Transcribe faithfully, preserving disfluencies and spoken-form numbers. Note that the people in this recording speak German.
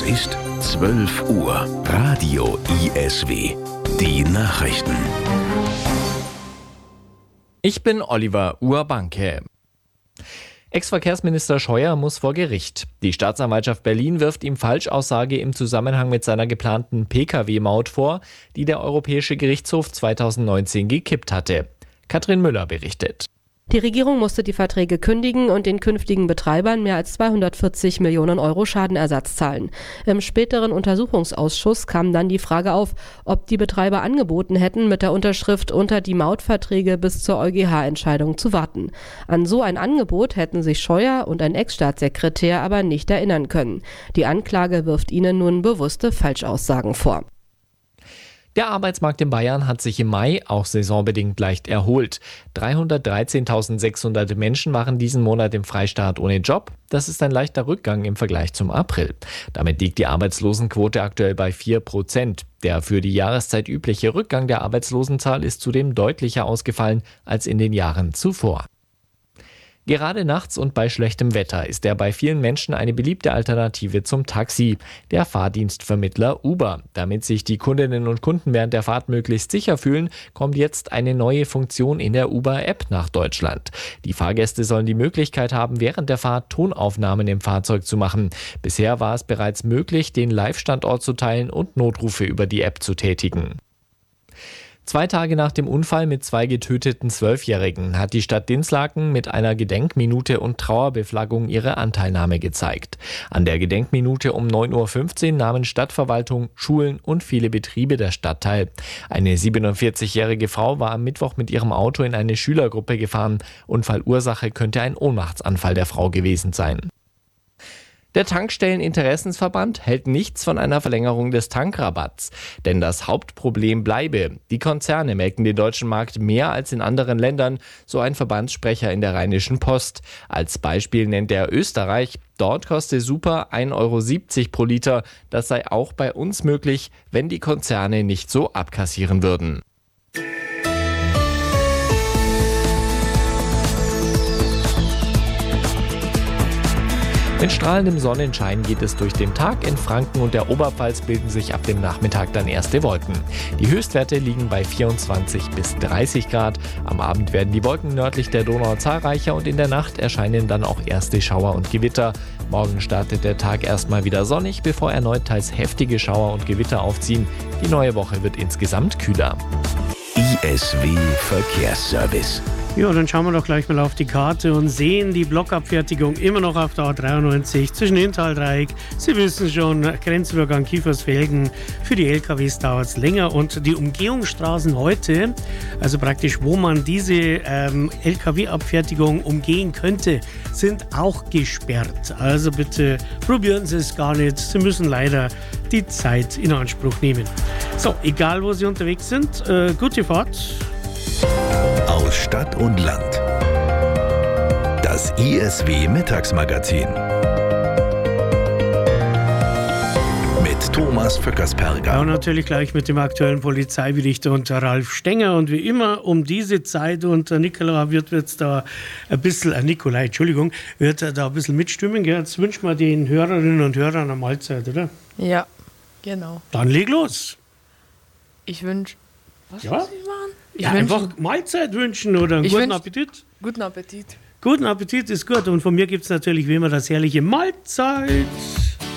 ist zwölf Uhr. Radio I S W. Die Nachrichten. Ich bin Oliver Urbanke. Ex-Verkehrsminister Scheuer muss vor Gericht. Die Staatsanwaltschaft Berlin wirft ihm Falschaussage im Zusammenhang mit seiner geplanten P K W-Maut vor, die der Europäische Gerichtshof zweitausendneunzehn gekippt hatte. Katrin Müller berichtet. Die Regierung musste die Verträge kündigen und den künftigen Betreibern mehr als zweihundertvierzig Millionen Euro Schadenersatz zahlen. Im späteren Untersuchungsausschuss kam dann die Frage auf, ob die Betreiber angeboten hätten, mit der Unterschrift unter die Mautverträge bis zur EuGH-Entscheidung zu warten. An so ein Angebot hätten sich Scheuer und ein Ex-Staatssekretär aber nicht erinnern können. Die Anklage wirft ihnen nun bewusste Falschaussagen vor. Der Arbeitsmarkt in Bayern hat sich im Mai auch saisonbedingt leicht erholt. dreihundertdreizehntausendsechshundert Menschen waren diesen Monat im Freistaat ohne Job. Das ist ein leichter Rückgang im Vergleich zum April. Damit liegt die Arbeitslosenquote aktuell bei vier Prozent. Der für die Jahreszeit übliche Rückgang der Arbeitslosenzahl ist zudem deutlicher ausgefallen als in den Jahren zuvor. Gerade nachts und bei schlechtem Wetter ist er bei vielen Menschen eine beliebte Alternative zum Taxi, der Fahrdienstvermittler Uber. Damit sich die Kundinnen und Kunden während der Fahrt möglichst sicher fühlen, kommt jetzt eine neue Funktion in der Uber-App nach Deutschland. Die Fahrgäste sollen die Möglichkeit haben, während der Fahrt Tonaufnahmen im Fahrzeug zu machen. Bisher war es bereits möglich, den Live-Standort zu teilen und Notrufe über die App zu tätigen. Zwei Tage nach dem Unfall mit zwei getöteten Zwölfjährigen hat die Stadt Dinslaken mit einer Gedenkminute und Trauerbeflaggung ihre Anteilnahme gezeigt. An der Gedenkminute um neun Uhr fünfzehn nahmen Stadtverwaltung, Schulen und viele Betriebe der Stadt teil. Eine siebenundvierzigjährige Frau war am Mittwoch mit ihrem Auto in eine Schülergruppe gefahren. Unfallursache könnte ein Ohnmachtsanfall der Frau gewesen sein. Der Tankstelleninteressensverband hält nichts von einer Verlängerung des Tankrabatts. Denn das Hauptproblem bleibe. Die Konzerne melken den deutschen Markt mehr als in anderen Ländern, so ein Verbandssprecher in der Rheinischen Post. Als Beispiel nennt er Österreich. Dort koste Super ein Euro siebzig pro Liter. Das sei auch bei uns möglich, wenn die Konzerne nicht so abkassieren würden. Mit strahlendem Sonnenschein geht es durch den Tag. In Franken und der Oberpfalz bilden sich ab dem Nachmittag dann erste Wolken. Die Höchstwerte liegen bei vierundzwanzig bis dreißig Grad. Am Abend werden die Wolken nördlich der Donau zahlreicher und in der Nacht erscheinen dann auch erste Schauer und Gewitter. Morgen startet der Tag erstmal wieder sonnig, bevor erneut teils heftige Schauer und Gewitter aufziehen. Die neue Woche wird insgesamt kühler. I S W Verkehrsservice. Ja, dann schauen wir doch gleich mal auf die Karte und sehen die Blockabfertigung immer noch auf der A dreiundneunzig zwischen Inntal-Dreieck. Sie wissen schon, Grenzübergang Kiefersfelden. Für die L K Ws dauert es länger und die Umgehungsstraßen heute, also praktisch wo man diese ähm, L K W-Abfertigung umgehen könnte, sind auch gesperrt. Also bitte probieren Sie es gar nicht. Sie müssen leider die Zeit in Anspruch nehmen. So, egal wo Sie unterwegs sind, äh, gute Fahrt. Aus Stadt und Land. Das I S W-Mittagsmagazin. Mit Thomas Vöckersperger. Ja, und natürlich gleich mit dem aktuellen Polizeibericht und Ralf Stenger. Und wie immer um diese Zeit, und Nicola wird jetzt da ein bisschen, äh Nikolai, Entschuldigung, wird da ein bisschen mitstimmen. Gell? Jetzt wünschen wir den Hörerinnen und Hörern eine Mahlzeit, oder? Ja, genau. Dann leg los. Ich wünsche... Was Ja? muss ich machen? Ich Ja, wünsch- einfach Mahlzeit wünschen oder einen Ich guten wünsch- Appetit. Guten Appetit. Guten Appetit ist gut. Und von mir gibt es natürlich wie immer das herrliche Mahlzeit.